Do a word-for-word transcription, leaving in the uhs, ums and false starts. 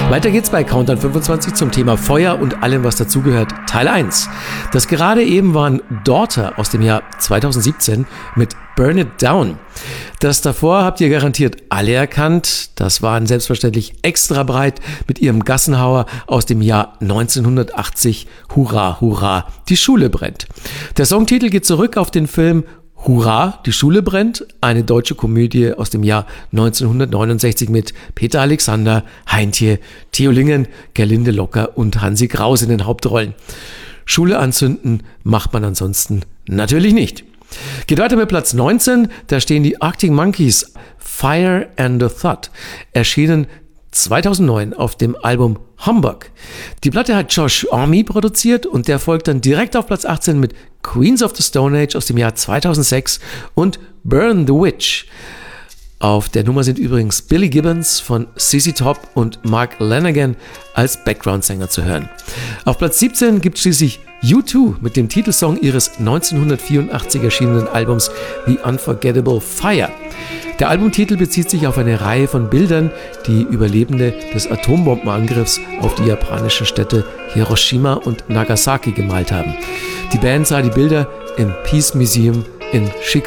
Weiter geht's bei Countdown fünfundzwanzig zum Thema Feuer und allem, was dazugehört, Teil eins. Das gerade eben waren Daughter aus dem Jahr zweitausendsiebzehn mit Burn It Down. Das davor habt ihr garantiert alle erkannt. Das waren selbstverständlich Extra Breit mit ihrem Gassenhauer aus dem Jahr neunzehnhundertachtzig. Hurra, hurra, die Schule brennt. Der Songtitel geht zurück auf den Film Hurra, die Schule brennt, eine deutsche Komödie aus dem Jahr neunzehnhundertneunundsechzig mit Peter Alexander, Heintje, Theo Lingen, Gerlinde Locker und Hansi Kraus in den Hauptrollen. Schule anzünden macht man ansonsten natürlich nicht. Geht weiter mit Platz neunzehn, da stehen die Arctic Monkeys, Fire and a Thought, erschienen zweitausendneun auf dem Album Humbug. Die Platte hat Josh Homme produziert und der folgt dann direkt auf Platz achtzehn mit Queens of the Stone Age aus dem Jahr zweitausendsechs und Burn the Witch. Auf der Nummer sind übrigens Billy Gibbons von Z Z Top und Mark Lanegan als Background-Sänger zu hören. Auf Platz siebzehn gibt schließlich U zwei mit dem Titelsong ihres neunzehnhundertvierundachtzig erschienenen Albums The Unforgettable Fire. Der Albumtitel bezieht sich auf eine Reihe von Bildern, die Überlebende des Atombombenangriffs auf die japanischen Städte Hiroshima und Nagasaki gemalt haben. Die Band sah die Bilder im Peace Museum in Chicago.